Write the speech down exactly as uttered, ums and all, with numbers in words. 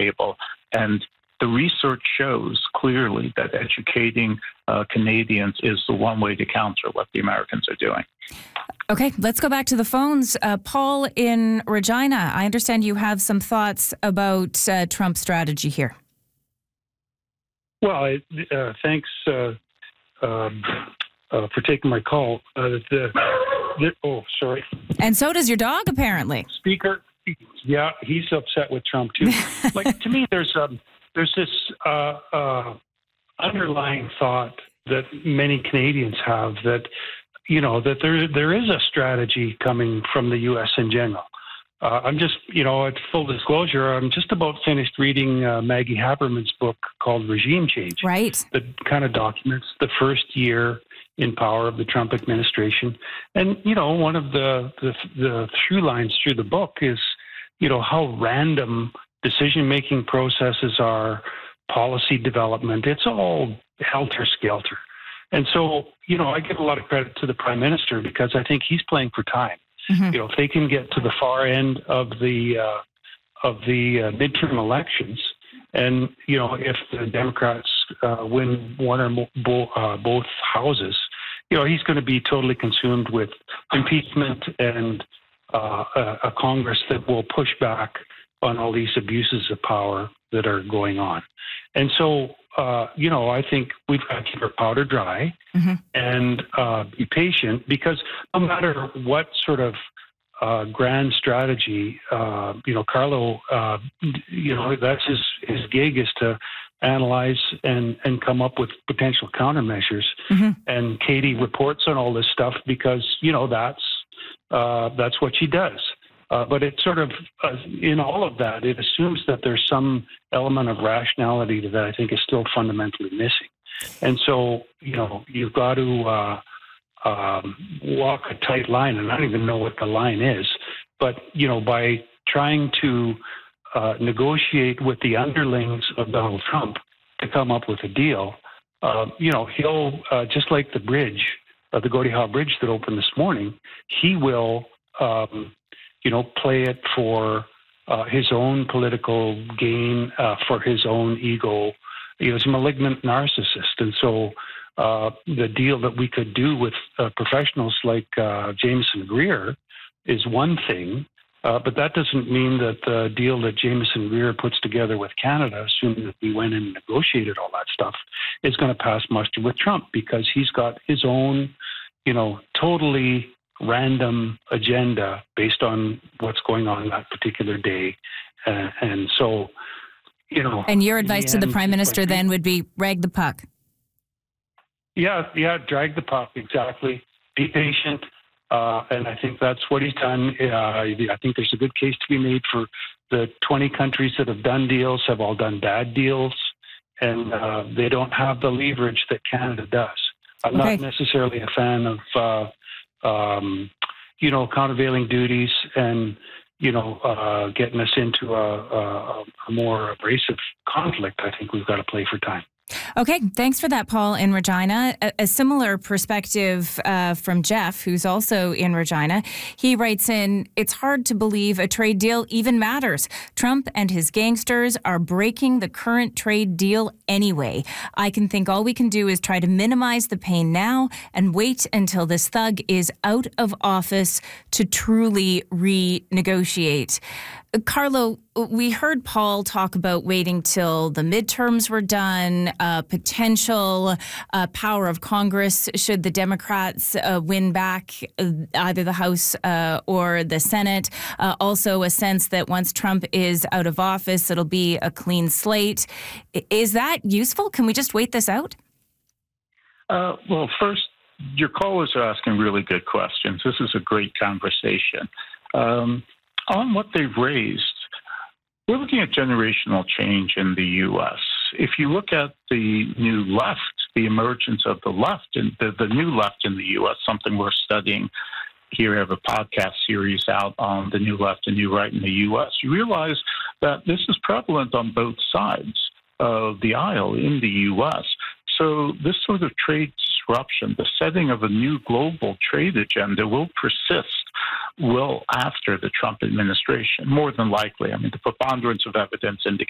table. And the research shows clearly that educating uh, Canadians is the one way to counter what the Americans are doing. Okay, let's go back to the phones. Uh, Paul in Regina, I understand you have some thoughts about uh, Trump's strategy here. Well, uh, thanks uh, um, uh, for taking my call. Uh, the, the, oh, sorry. And so does your dog, apparently. Speaker, yeah, he's upset with Trump, too. Like, to me, there's um, there's this uh, uh, underlying thought that many Canadians have that, you know, that there there is a strategy coming from the U S in general. Uh, I'm just, you know, at full disclosure, I'm just about finished reading uh, Maggie Haberman's book called Regime Change. Right. That kind of documents the first year in power of the Trump administration. And, you know, one of the, the, the through lines through the book is, you know, how random decision-making processes are, policy development. It's all helter-skelter. And so, you know, I give a lot of credit to the Prime Minister because I think he's playing for time. Mm-hmm. You know, if they can get to the far end of the uh, of the uh, midterm elections, and you know, if the Democrats uh, win one or mo- bo- uh, both houses, you know, he's going to be totally consumed with impeachment and uh, a, a Congress that will push back on all these abuses of power that are going on. And so, uh, you know, I think we've got to keep our powder dry mm-hmm. and uh, be patient because no matter what sort of uh, grand strategy, uh, you know, Carlo, uh, you know, that's his, his gig is to analyze and, and come up with potential countermeasures. Mm-hmm. And Katie reports on all this stuff because, you know, that's uh, that's what she does. Uh, but it sort of, uh, in all of that, it assumes that there's some element of rationality that I think is still fundamentally missing. And so, you know, you've got to uh, um, walk a tight line, and I don't even know what the line is. But, you know, by trying to uh, negotiate with the underlings of Donald Trump to come up with a deal, uh, you know, he'll, uh, just like the bridge, uh, the Gordie Howe Bridge that opened this morning, he will... Um, you know, play it for uh, his own political gain, uh, for his own ego. He was a malignant narcissist. And so uh, the deal that we could do with uh, professionals like uh, Jameson Greer is one thing, uh, but that doesn't mean that the deal that Jameson Greer puts together with Canada, assuming that we went and negotiated all that stuff, is going to pass muster with Trump because he's got his own, you know, totally random agenda based on what's going on that particular day. Uh, and so, you know. And your advice to the Prime Minister like, then would be rag the puck. Yeah, yeah, drag the puck, exactly. Be patient. Uh, and I think that's what he's done. Uh, I think there's a good case to be made for the twenty countries that have done deals, have all done bad deals, and uh, they don't have the leverage that Canada does. I'm okay. not necessarily a fan of uh, Um, you know, countervailing duties and, you know, uh, getting us into a, a, a more abrasive conflict. I think we've got to play for time. Okay, thanks for that, Paul in Regina. A, a similar perspective uh, from Jeff, who's also in Regina. He writes in, it's hard to believe a trade deal even matters. Trump and his gangsters are breaking the current trade deal anyway. I can think all we can do is try to minimize the pain now and wait until this thug is out of office to truly renegotiate. Carlo, we heard Paul talk about waiting till the midterms were done, uh, potential uh, power of Congress should the Democrats uh, win back uh, either the House uh, or the Senate. Uh, also a sense that once Trump is out of office, it'll be a clean slate. Is that useful? Can we just wait this out? Uh, well, first, your callers are asking really good questions. This is a great conversation. Um, On what they've raised, we're looking at generational change in the U S. If you look at the new left, the emergence of the left, and the, the new left in the U S, something we're studying here, we have a podcast series out on the new left and new right in the U S, you realize that this is prevalent on both sides of the aisle in the U S. So this sort of trade disruption, the setting of a new global trade agenda will persist well after the Trump administration, more than likely. I mean, the preponderance of evidence indicates